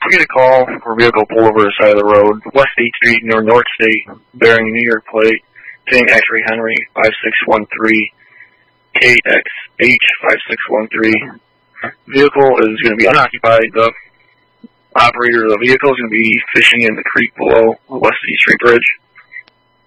we get a call for a vehicle pulled over the side of the road, West 8th Street near North State, bearing New York plate, saying X-Ray Henry 5613 KXH5613. Vehicle is going to be unoccupied. The operator of the vehicle is going to be fishing in the creek below the West 8th Street Bridge.